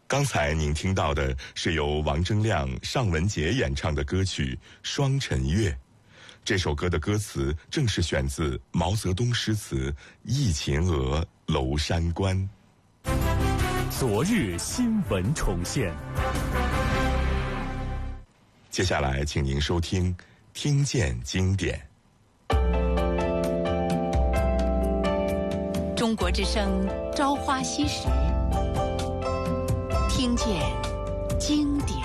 刚才您听到的是由王铮亮、尚雯婕演唱的歌曲《双晨月》。这首歌的歌词正是选自毛泽东诗词《忆秦娥娄山关》。 昨日新闻重现。 接下来，请您收听《听见经典》。 中国之声《朝花夕拾》，听见经典。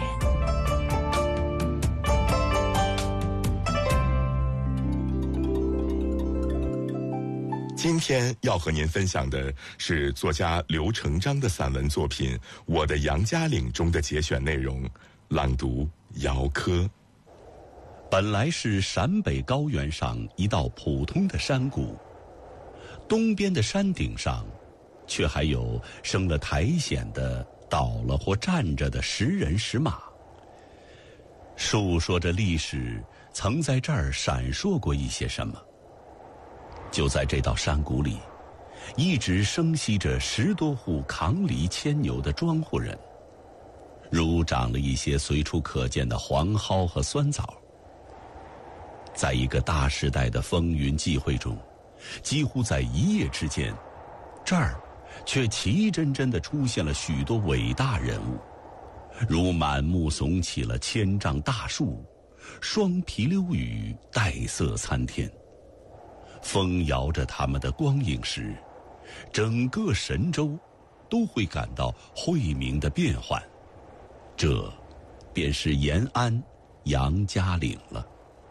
今天要和您分享的是作家刘成章的散文作品《我的杨家岭》中的节选内容，朗读姚科。 本来是陕北高原上一道普通的山谷，东边的山顶上却还有生了苔藓的倒了或站着的石人石马，述说着历史曾在这儿闪烁过一些什么。就在这道山谷里，一直生息着10多户扛犁牵牛的庄户人，如长了一些随处可见的黄蒿和酸枣。在一个大时代的风云际会中，几乎在一夜之间，这儿却奇真真地出现了许多伟大人物，如满目耸起了千丈大树，双皮溜雨，带色参天。风摇着他们的光影时，整个神州都会感到晦明的变幻。这便是延安杨家岭了。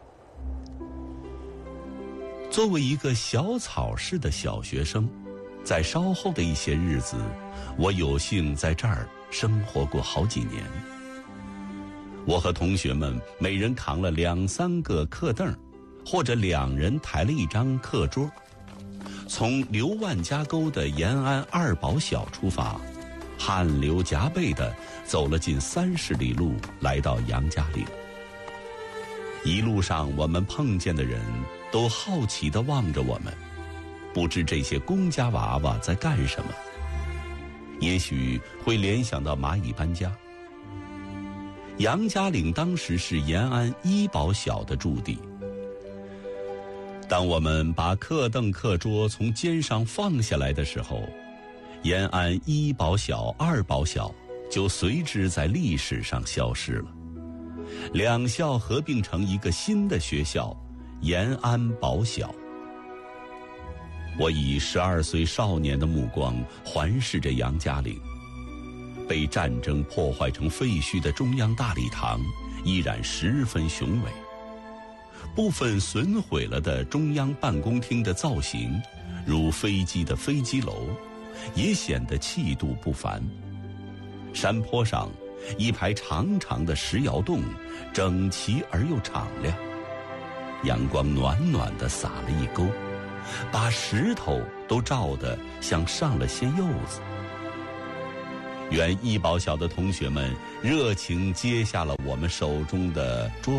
作为一个小草市的小学生，在稍后的一些日子，我有幸在这儿生活过好几年。我和同学们每人扛了2、3个课凳，或者2人抬了一张课桌，从刘万家沟的延安二堡小出发，汗流浃背地走了近30里路，来到杨家岭。一路上我们碰见的人都好奇地望着我们，不知这些公家娃娃在干什么，也许会联想到蚂蚁搬家。杨家岭当时是延安1堡小的驻地。当我们把课凳课桌从肩上放下来的时候，延安1堡小、2堡小就随之在历史上消失了。2校合并成一个新的学校延安堡小。我以12岁少年的目光环视着杨家岭，被战争破坏成废墟的中央大礼堂依然十分雄伟，部分损毁了的中央办公厅的造型，如飞机的飞机楼，也显得气度不凡。山坡上一排长长的石窑洞，整齐而又敞亮，阳光暖暖地洒了一沟，把石头都照得像上了些釉子。原1堡小的同学们热情接下了我们手中的桌